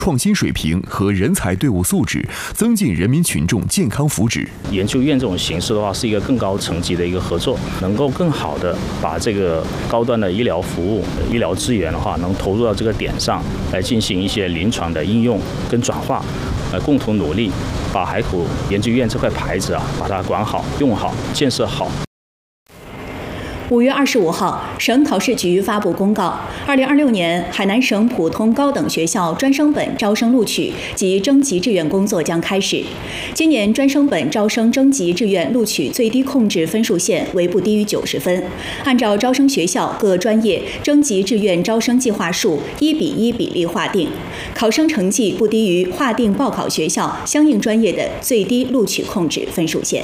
创新水平和人才队伍素质，增进人民群众健康福祉。 研究院这种形式的话，是一个更高层级的一个合作，能够更好的把这个高端的医疗服务、医疗资源的话，能投入到这个点上来进行一些临床的应用跟转化，共同努力把海口研究院这块牌子把它管好、用好、建设好。 5月25号，省考试局发布公告，2026年海南省普通高等学校专升本招生录取及征集志愿工作将开始。今年专升本招生征集志愿录取最低控制分数线为不低于90分，按照招生学校各专业征集志愿招生计划数1:1比例划定，考生成绩不低于划定报考学校相应专业的最低录取控制分数线。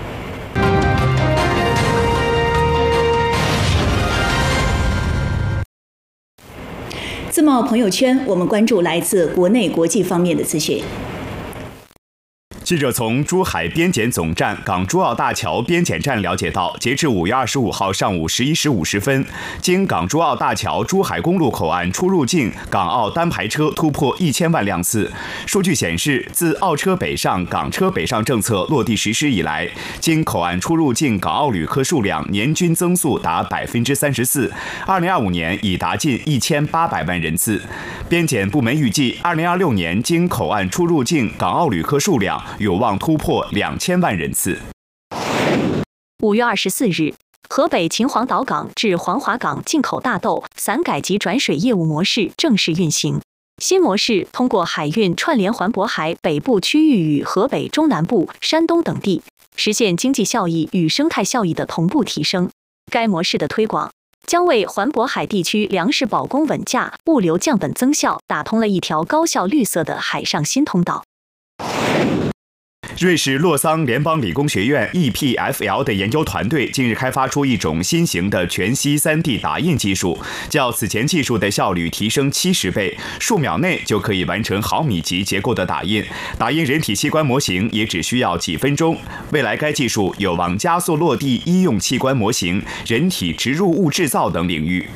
自贸朋友圈，我们关注来自国内国际方面的资讯。 记者从珠海边检总站港珠澳大桥边检站了解到，截至5月25号上午11时50分，经港珠澳大桥珠海公路口岸出入境港澳单排车突破1000万辆次。数据显示，自澳车北上、港车北上政策落地实施以来，经口岸出入境港澳旅客数量年均增速达34%，2025年已达近1800万人次。边检部门预计，2026年经口岸出入境港澳旅客数量有望突破2000万人次。 5月24日，河北秦皇岛港至黄骅港进口大豆散改及转水业务模式正式运行。新模式通过海运串联环渤海北部区域与河北中南部、山东等地，实现经济效益与生态效益的同步提升。该模式的推广将为环渤海地区粮食保供稳价、物流降本增效打通了一条高效绿色的海上新通道。 瑞士洛桑联邦理工学院 EPFL 的研究团队近日开发出一种新型的全息 3D 打印技术，较此前技术的效率提升70倍，数秒内就可以完成毫米级结构的打印，打印人体器官模型也只需要几分钟。未来该技术有望加速落地医用器官模型、人体植入物制造等领域。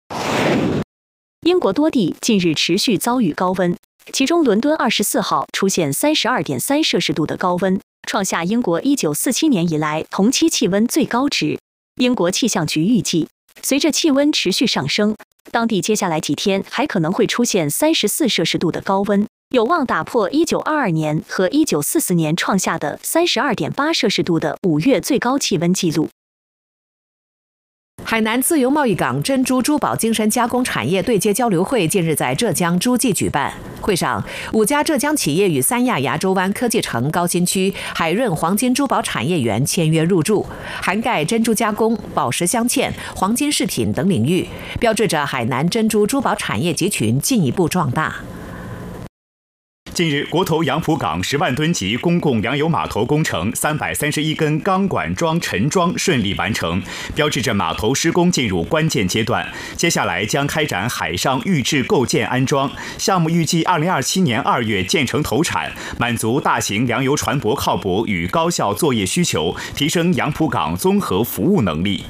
英国多地近日持续遭遇高温，其中伦敦24号出现32.3摄氏度的高温，创下英国1947年以来同期气温最高值。英国气象局预计，随着气温持续上升，当地接下来几天还可能会出现34摄氏度的高温，有望打破1922年和1944年创下的32.8摄氏度的5月最高气温纪录。 海南自由贸易港珍珠珠宝精神加工产业对接交流会近日在浙江诸暨举办。会上，5家浙江企业与三亚亚洲湾科技城高新区海润黄金珠宝产业园签约入驻，涵盖珍珠加工、宝石镶嵌、黄金饰品等领域，标志着海南珍珠珠宝产业集群进一步壮大。 近日，国投杨浦港10万吨级公共粮油码头工程331根钢管桩沉桩顺利完成，标志着码头施工进入关键阶段。接下来将开展海上预制构建安装项目，预计2027年2月建成投产，满足大型粮油船舶靠泊与高效作业需求，提升杨浦港综合服务能力。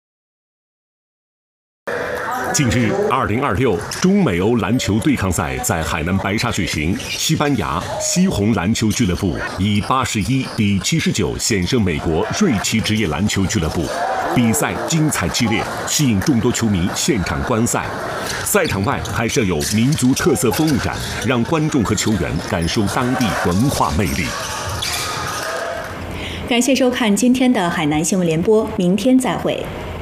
近日，2026中美欧篮球对抗赛在海南白沙举行，西班牙西红篮球俱乐部以81-79险胜美国瑞奇职业篮球俱乐部，比赛精彩激烈，吸引众多球迷现场观赛。赛场外还设有民族特色风物展，让观众和球员感受当地文化魅力。 感谢收看今天的海南新闻联播，明天再会。